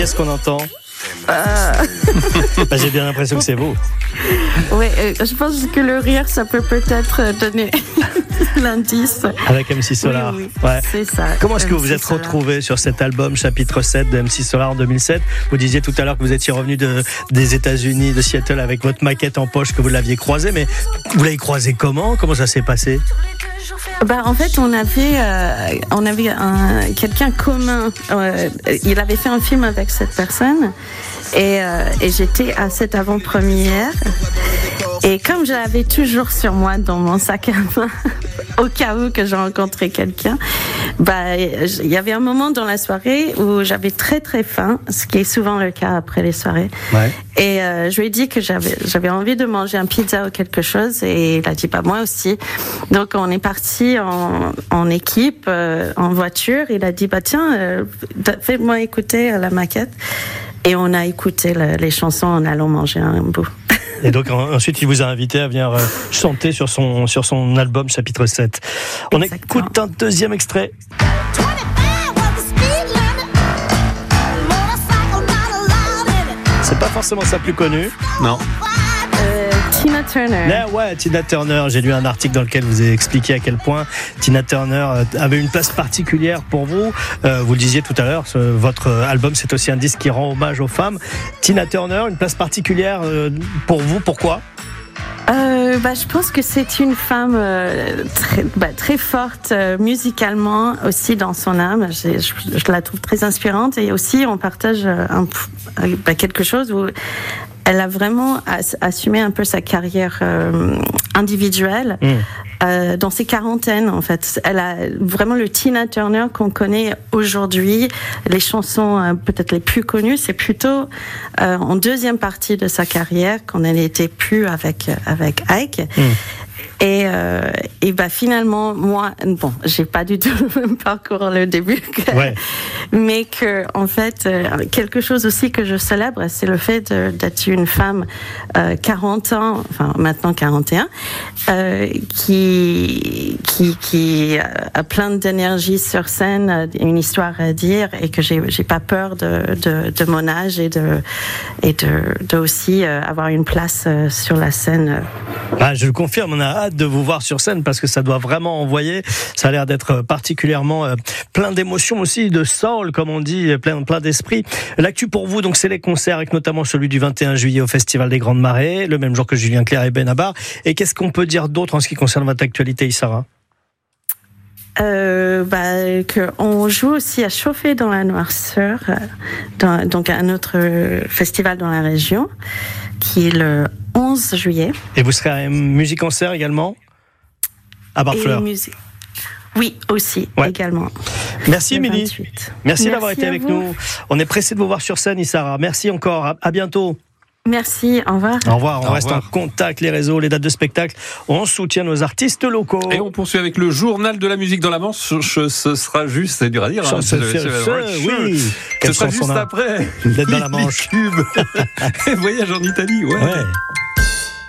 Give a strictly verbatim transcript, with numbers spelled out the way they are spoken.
Qu'est-ce qu'on entend ? Euh... bah, j'ai bien l'impression que c'est vous. Oui, euh, je pense que le rire, ça peut peut-être donner l'indice. Avec M C Solar. Oui, oui, ouais. C'est ça. Comment est-ce que M C vous vous êtes Solar. retrouvé sur cet album chapitre sept de M C Solar en deux mille sept ? Vous disiez tout à l'heure que vous étiez revenu de, des États-Unis, de Seattle, avec votre maquette en poche, que vous l'aviez croisée, mais vous l'avez croisée comment ? Comment ça s'est passé ? Bah, en fait, on avait, euh, on avait un, quelqu'un commun. Euh, il avait fait un film avec cette personne et, euh, et j'étais à cette avant-première. Et comme je l'avais toujours sur moi dans mon sac à main, au cas où que j'ai rencontré quelqu'un, bah, il y avait un moment dans la soirée où j'avais très très faim, ce qui est souvent le cas après les soirées. Ouais. Et euh, je lui ai dit que j'avais, j'avais envie de manger un pizza ou quelque chose, et il a dit bah moi aussi. Donc on est parti en, en équipe, euh, en voiture. Il a dit bah tiens, euh, fais-moi écouter la maquette. Et on a écouté le, les chansons en allant manger un bout. Et donc ensuite, il vous a invité à venir euh, chanter sur son, sur son album chapitre sept. On Exactement. écoute un deuxième extrait. C'est pas forcément sa plus connue. Non. Euh, Tina Turner. Mais ouais, Tina Turner. J'ai lu un article dans lequel vous avez expliqué à quel point Tina Turner avait une place particulière pour vous. Euh, vous le disiez tout à l'heure, ce, votre album, c'est aussi un disque qui rend hommage aux femmes. Tina Turner, une place particulière euh, pour vous. Pourquoi ? Euh, bah, je pense que c'est une femme euh, très, bah, très forte euh, musicalement, aussi dans son âme. Je, je, je la trouve très inspirante, et aussi on partage un, bah, quelque chose où elle a vraiment assumé un peu sa carrière euh, individuelle. Mmh. Euh, dans ses quarantaines, en fait. Elle a vraiment le Tina Turner qu'on connaît aujourd'hui. Les chansons euh, peut-être les plus connues, c'est plutôt euh, en deuxième partie de sa carrière, quand elle n'était plus avec, avec Ike. Mm. Et, euh, et bah finalement, moi, bon, j'ai pas du tout le même parcours le début, que, ouais. mais que en fait, euh, quelque chose aussi que je célèbre, c'est le fait de, d'être une femme euh, quarante ans, enfin maintenant quarante et un, euh, qui qui qui a plein d'énergie sur scène, une histoire à dire, et que j'ai j'ai pas peur de de, de mon âge et de et de de aussi euh, avoir une place euh, sur la scène. Ah, je le confirme, on a hâte de vous voir sur scène parce que ça doit vraiment envoyer. Ça a l'air d'être particulièrement euh, plein d'émotions aussi, de soul comme on dit, plein plein d'esprit. L'actu pour vous, donc c'est les concerts, avec notamment celui du vingt et un juillet au Festival des Grandes Marées, le même jour que Julien Clerc et Benabar. Et qu'est-ce qu'on peut dire d'autre en ce qui concerne votre actualité, Issara ? Euh, bah, que on joue aussi à Chauffer dans la Noirceur, dans, donc un autre festival dans la région, qui est le onze juillet. Et vous serez à Musique-Concert également à Barfleur. Musique... Oui, aussi, ouais. également. Merci Émilie. Merci, Merci d'avoir été avec vous. nous. On est pressé de vous voir sur scène, Issara. Merci encore. À, à bientôt. Merci, au revoir. Au revoir, on au reste revoir. en contact, les réseaux, les dates de spectacle. On soutient nos artistes locaux. Et on poursuit avec le journal de la musique dans la Manche. Ce sera juste, c'est dur à dire. Hein, ce, ce, ce, ce, oui. Ce sera juste après. D'être dans la Manche. Voyage en Italie, ouais. ouais.